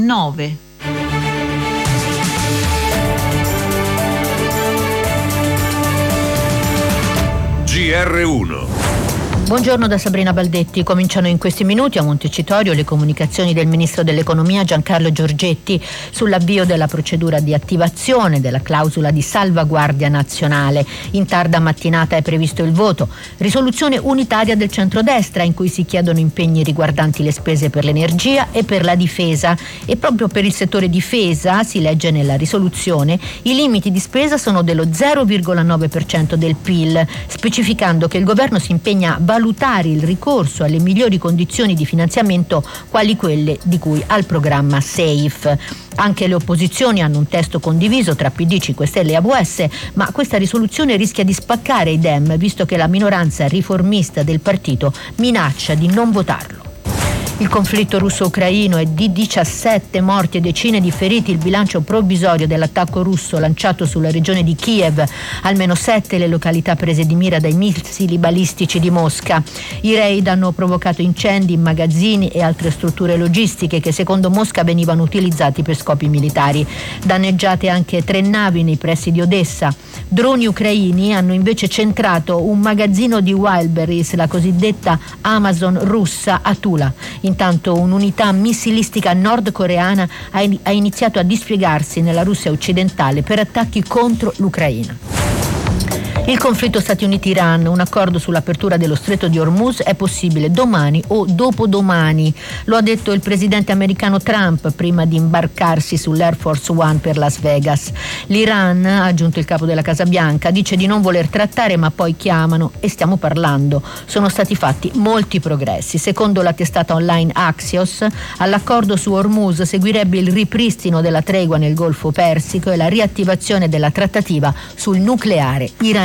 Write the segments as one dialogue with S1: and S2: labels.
S1: 9.
S2: GR1.
S3: Buongiorno da Sabrina Baldetti. Cominciano in questi minuti a Montecitorio le comunicazioni del Ministro dell'Economia Giancarlo Giorgetti sull'avvio della procedura di attivazione della clausola di salvaguardia nazionale. In tarda mattinata è previsto il voto. Risoluzione unitaria del centrodestra in cui si chiedono impegni riguardanti le spese per l'energia e per la difesa. E proprio per il settore difesa, si legge nella risoluzione, i limiti di spesa sono dello 0,9% del PIL, specificando che il governo si impegna a valutare il ricorso alle migliori condizioni di finanziamento quali quelle di cui al programma SAFE. Anche le opposizioni hanno un testo condiviso tra PD, 5 Stelle e AVS, ma questa risoluzione rischia di spaccare i Dem, visto che la minoranza riformista del partito minaccia di non votarlo. Il conflitto russo-ucraino è di 17 morti e decine di feriti il bilancio provvisorio dell'attacco russo lanciato sulla regione di Kiev, almeno 7 le località prese di mira dai missili balistici di Mosca. I raid hanno provocato incendi in magazzini e altre strutture logistiche che secondo Mosca venivano utilizzati per scopi militari. Danneggiate anche 3 navi nei pressi di Odessa. Droni ucraini hanno invece centrato un magazzino di Wildberries, la cosiddetta Amazon russa, a Tula. Intanto un'unità missilistica nordcoreana ha iniziato a dispiegarsi nella Russia occidentale per attacchi contro l'Ucraina. Il conflitto Stati Uniti-Iran, un accordo sull'apertura dello stretto di Hormuz è possibile domani o dopodomani. Lo ha detto il presidente americano Trump prima di imbarcarsi sull'Air Force One per Las Vegas. L'Iran, ha aggiunto il capo della Casa Bianca, dice di non voler trattare, ma poi chiamano e stiamo parlando. Sono stati fatti molti progressi. Secondo la testata online Axios, all'accordo su Hormuz seguirebbe il ripristino della tregua nel Golfo Persico e la riattivazione della trattativa sul nucleare iraniano.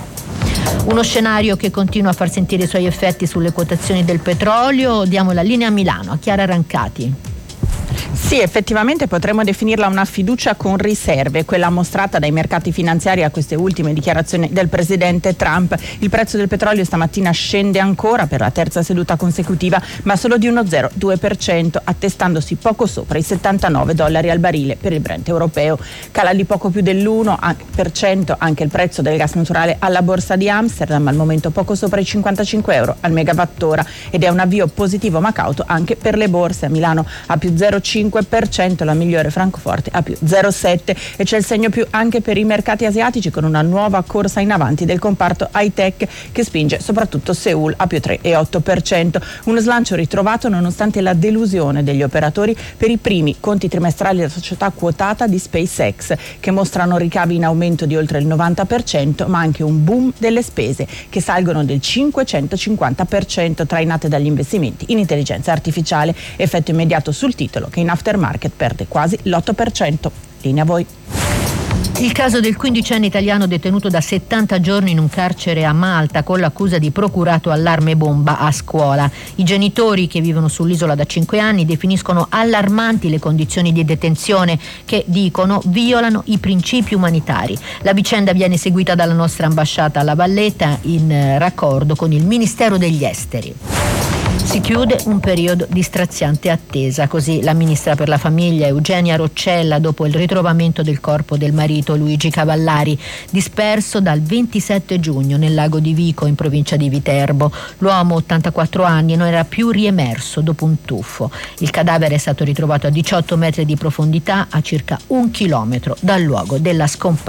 S3: Uno scenario che continua a far sentire i suoi effetti sulle quotazioni del petrolio. Diamo la linea a Milano a Chiara Rancati.
S4: Sì, effettivamente potremmo definirla una fiducia con riserve, quella mostrata dai mercati finanziari a queste ultime dichiarazioni del presidente Trump. Il prezzo del petrolio stamattina scende ancora per la terza seduta consecutiva, ma solo di uno 0,2%, attestandosi poco sopra i $79 al barile per il Brent europeo. Cala di poco più dell'1% anche il prezzo del gas naturale alla borsa di Amsterdam, al momento poco sopra i €50 al megawattora, ed è un avvio positivo ma cauto anche per le borse. A Milano a più 0,5%, la migliore Francoforte a più 0,7%, e c'è il segno più anche per i mercati asiatici, con una nuova corsa in avanti del comparto high-tech che spinge soprattutto Seoul a più 3,8%. Uno slancio ritrovato nonostante la delusione degli operatori per i primi conti trimestrali della società quotata di SpaceX, che mostrano ricavi in aumento di oltre il 90%, ma anche un boom delle spese che salgono del 550%, trainate dagli investimenti in intelligenza artificiale. Effetto immediato sul titolo, che in aftermarket perde quasi l'8%. Linea a voi.
S3: Il caso del 15enne italiano detenuto da 70 giorni in un carcere a Malta con l'accusa di procurato allarme bomba a scuola. I genitori, che vivono sull'isola da 5 anni, definiscono allarmanti le condizioni di detenzione che, dicono, violano i principi umanitari. La vicenda viene seguita dalla nostra ambasciata a La Valletta in raccordo con il Ministero degli Esteri. Si chiude un periodo di straziante attesa, così la ministra per la famiglia Eugenia Roccella dopo il ritrovamento del corpo del marito Luigi Cavallari, disperso dal 27 giugno nel lago di Vico in provincia di Viterbo. L'uomo, 84 anni, non era più riemerso dopo un tuffo. Il cadavere è stato ritrovato a 18 metri di profondità, a circa 1 chilometro dal luogo della scomparsa.